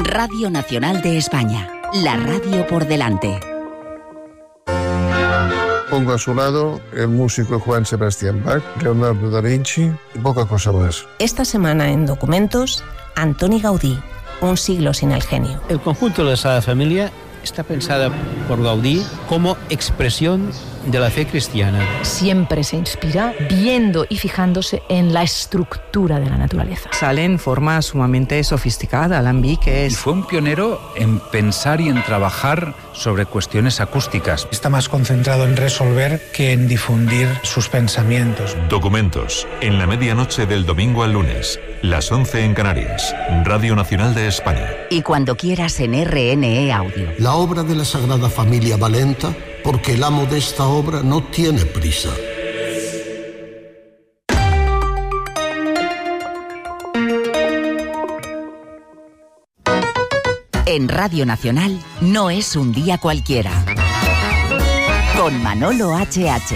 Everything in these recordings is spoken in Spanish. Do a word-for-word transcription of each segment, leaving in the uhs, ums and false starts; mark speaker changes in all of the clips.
Speaker 1: Radio Nacional de España, la radio por delante.
Speaker 2: Pongo a su lado el músico Juan Sebastián Bach, Leonardo da Vinci y poca cosa más.
Speaker 3: Esta semana en Documentos, Antoni Gaudí, un siglo sin el genio.
Speaker 4: El conjunto de la Sagrada Familia está pensada por Gaudí como expresión de la fe cristiana.
Speaker 5: Siempre se inspira viendo y fijándose en la estructura de la naturaleza.
Speaker 6: Sale en forma sumamente sofisticada, Alambic es...
Speaker 7: Y fue un pionero en pensar y en trabajar sobre cuestiones acústicas.
Speaker 8: Está más concentrado en resolver que en difundir sus pensamientos.
Speaker 9: Documentos, en la medianoche del domingo al lunes, las once en Canarias, Radio Nacional de España.
Speaker 1: Y cuando quieras en R N E Audio.
Speaker 10: La obra de la Sagrada Familia va lenta porque el amo de esta obra no tiene prisa.
Speaker 1: En Radio Nacional no es un día cualquiera. Con Manolo H H.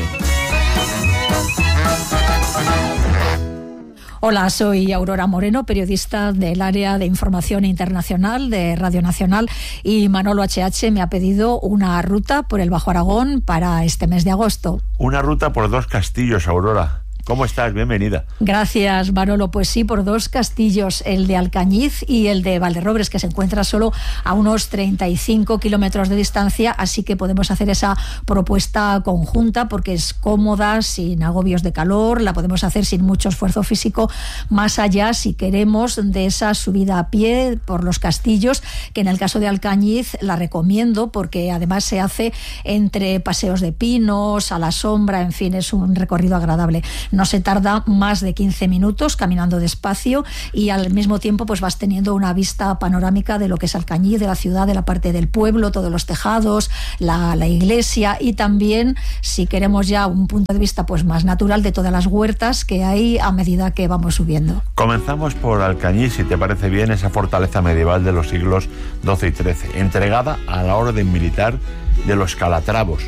Speaker 11: Hola, soy Aurora Moreno, periodista del área de información internacional de Radio Nacional, y Manolo H H me ha pedido una ruta por el Bajo Aragón para este mes de agosto.
Speaker 12: Una ruta por dos castillos, Aurora. ¿Cómo estás? Bienvenida.
Speaker 11: Gracias, Manolo. Pues sí, por dos castillos, el de Alcañiz y el de Valderrobres, que se encuentra solo a unos treinta y cinco kilómetros de distancia, así que podemos hacer esa propuesta conjunta porque es cómoda, sin agobios de calor, la podemos hacer sin mucho esfuerzo físico, más allá, si queremos, de esa subida a pie por los castillos, que en el caso de Alcañiz la recomiendo porque además se hace entre paseos de pinos, a la sombra, en fin, es un recorrido agradable. No se tarda más de quince minutos caminando despacio y al mismo tiempo pues vas teniendo una vista panorámica de lo que es Alcañiz, de la ciudad, de la parte del pueblo, todos los tejados, la, la iglesia, y también, si queremos ya un punto de vista pues más natural, de todas las huertas que hay a medida que vamos subiendo.
Speaker 12: Comenzamos por Alcañiz, si te parece bien, esa fortaleza medieval de los siglos doce y trece, entregada a la orden militar de los Calatravos.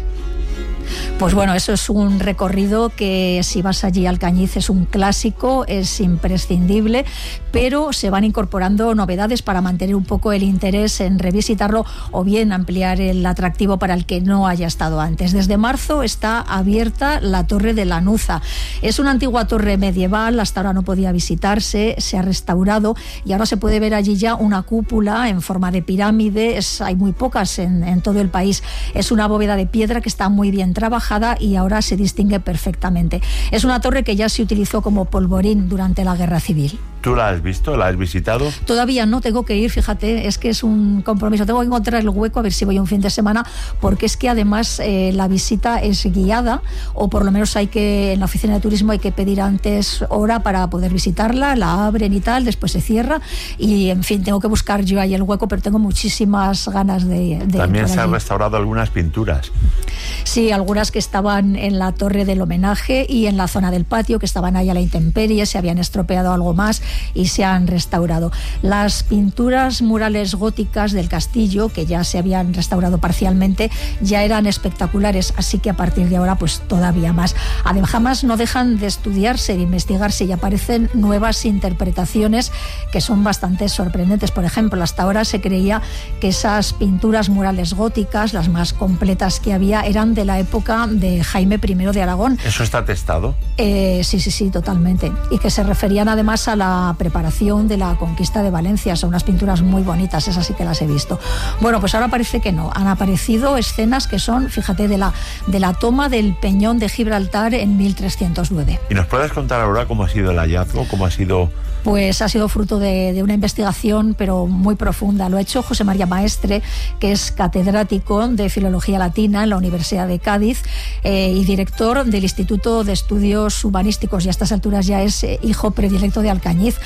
Speaker 11: Pues bueno, eso es un recorrido que, si vas allí a Alcañiz, es un clásico, es imprescindible, pero se van incorporando novedades para mantener un poco el interés en revisitarlo o bien ampliar el atractivo para el que no haya estado antes. Desde marzo está abierta la Torre de la Nuza. Es una antigua torre medieval, hasta ahora no podía visitarse, se ha restaurado y ahora se puede ver allí ya una cúpula en forma de pirámide. Es, hay muy pocas en, en todo el país. Es una bóveda de piedra que está muy bien trabajada y ahora se distingue perfectamente. Es una torre que ya se utilizó como polvorín durante la Guerra Civil.
Speaker 12: ¿Tú la has visto? ¿La has visitado?
Speaker 11: Todavía no, tengo que ir, fíjate, es que es un compromiso. Tengo que encontrar el hueco, a ver si voy un fin de semana, porque es que además eh, la visita es guiada, o por lo menos hay que, en la oficina de turismo hay que pedir antes hora para poder visitarla, la abren y tal, después se cierra, y en fin, tengo que buscar yo ahí el hueco, pero tengo muchísimas ganas de, de
Speaker 12: También se han restaurado algunas pinturas.
Speaker 11: Sí, algunas que estaban en la torre del homenaje y en la zona del patio, que estaban ahí a la intemperie, se habían estropeado algo más y se han restaurado. Las pinturas murales góticas del castillo, que ya se habían restaurado parcialmente, ya eran espectaculares, así que a partir de ahora pues todavía más. Además no dejan de estudiarse, de investigarse, y aparecen nuevas interpretaciones que son bastante sorprendentes. Por ejemplo, hasta ahora se creía que esas pinturas murales góticas, las más completas que había, eran de la época de Jaime primero de Aragón.
Speaker 12: ¿Eso está atestado?
Speaker 11: Eh, sí, sí, sí, totalmente. Y que se referían además a la preparación de la conquista de Valencia. Son unas pinturas muy bonitas, esas sí que las he visto. Bueno, pues ahora parece que no. Han aparecido escenas que son, fíjate, de la, de la toma del Peñón de Gibraltar en mil trescientos nueve.
Speaker 12: ¿Y nos puedes contar ahora cómo ha sido el hallazgo? ¿Cómo ha sido...?
Speaker 11: Pues ha sido fruto de, de una investigación, pero muy profunda. Lo ha hecho José María Maestre, que es catedrático de Filología Latina en la Universidad de Cádiz eh, y director del Instituto de Estudios Humanísticos, y a estas alturas ya es eh, hijo predilecto de Alcañiz.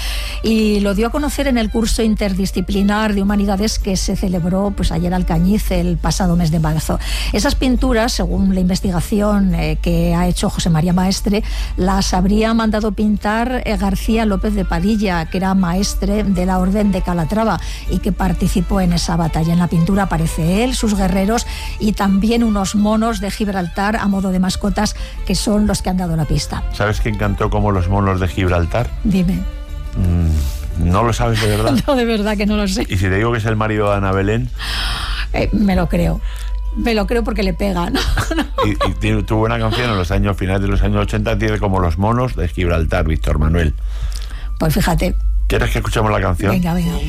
Speaker 11: Y lo dio a conocer en el curso interdisciplinar de Humanidades que se celebró pues ayer en Alcañiz, el pasado mes de marzo. Esas pinturas, según la investigación eh, que ha hecho José María Maestre, las habría mandado pintar eh, García López de Padilla, que era maestre de la Orden de Calatrava y que participó en esa batalla. En la pintura aparece él, sus guerreros y también unos monos de Gibraltar a modo de mascotas, que son los que han dado la pista.
Speaker 12: ¿Sabes quién cantó como los monos de Gibraltar?
Speaker 11: Dime.
Speaker 12: Mm, ¿No lo sabes de verdad?
Speaker 11: No, de verdad que no lo sé.
Speaker 12: ¿Y si te digo que es el marido de Ana Belén?
Speaker 11: Eh, me lo creo. Me lo creo porque le pega, ¿no?
Speaker 12: y, y tiene, tuvo una canción en los años finales de los años ochenta, tiene como Los monos de Gibraltar, Víctor Manuel.
Speaker 11: Pues fíjate.
Speaker 12: ¿Quieres que escuchemos la canción?
Speaker 11: Venga, venga.